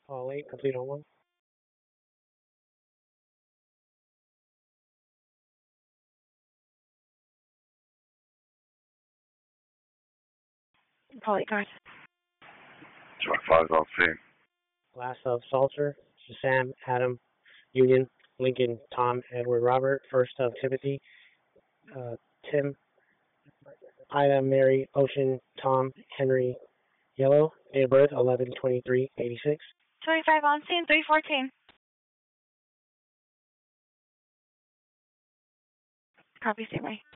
All 8, complete on 1. Call 8 guys. Truck 5 off scene. Last of Salter, Sam, Adam, Union, Lincoln, Tom, Edward, Robert. First of Timothy, Tim, Ida, Mary, Ocean, Tom, Henry, Yellow. Date of birth 11/23/86. 25 on scene, 314. Copy, stay ready.